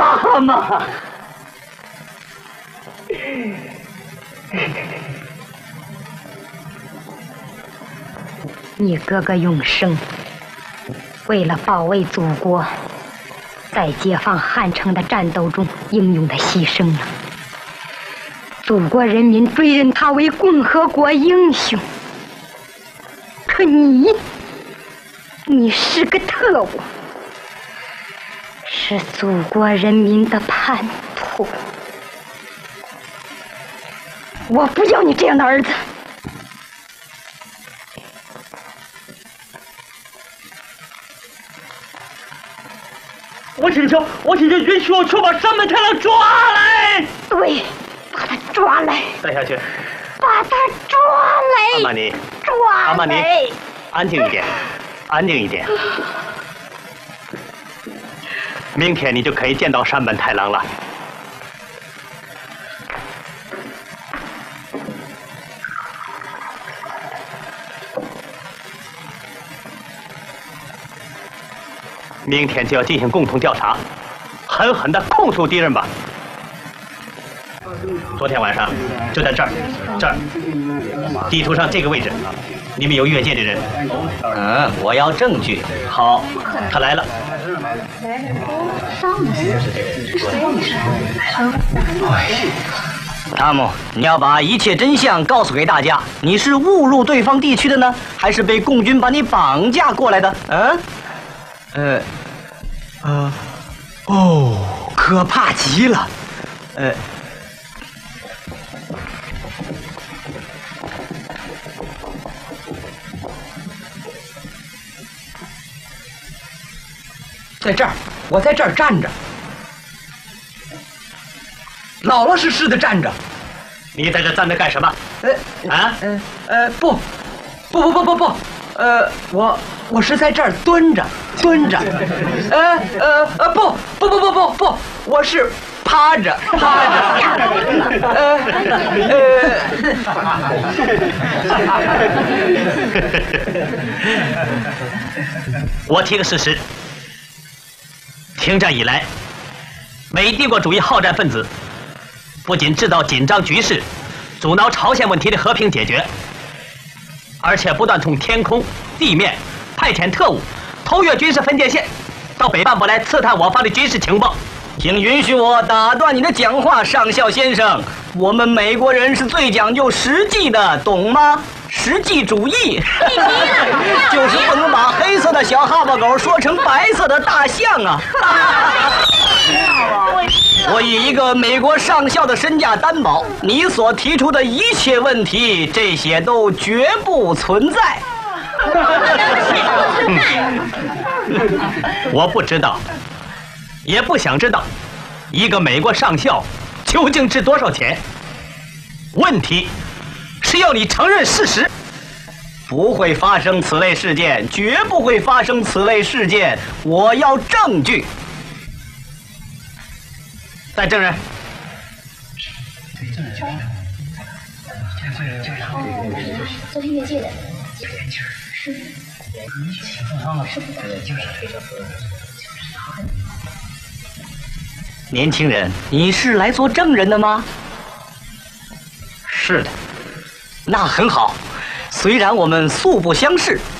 妈妈。 你哥哥永生为了保卫祖国，在解放汉城的战斗中英勇的牺牲了。祖国人民追认他为共和国英雄。可你是个特务，是祖国人民的叛徒。我不要你这样的儿子。 我请求允许我去把山本太郎抓来。 对，把他抓来。 带下去。 把他抓来。 阿玛尼。 抓来。 阿玛尼，安静一点，安静一点。明天你就可以见到山本太郎了。明天就要进行共同调查，狠狠地控诉敌人吧。昨天晚上就在这儿，地图上这个位置，你们有越界的人。 我要证据。 好，他来了。 汤姆，你要把一切真相告诉给大家。你是误入对方地区的呢，还是被共军把你绑架过来的？可怕极了。在这儿，我在这儿站着，老老实实的站着。 你在这站着干什么？ 不，我是在这儿蹲着，不，我是趴着。 我提个事实：停战以来，美帝国主义好战分子不仅制造紧张局势，阻挠朝鲜问题的和平解决，而且不断从天空、地面派遣特务，偷越军事分界线，到北半部来刺探我方的军事情报。 请允许我打断你的讲话，上校先生。我们美国人是最讲究实际的，懂吗？实际主义，就是不能把黑色的小哈巴狗说成白色的大象啊！我以一个美国上校的身价担保，你所提出的一切问题，这些都绝不存在。 我不知道，也不想知道，一个美国上校究竟值多少钱？问题是要你承认事实。 不会发生此类事件，绝不会发生此类事件。我要证据。 带证人。 昨天越界的，是。 年轻人，你是来做证人的吗？ 是的。 那很好。虽然我们素不相识，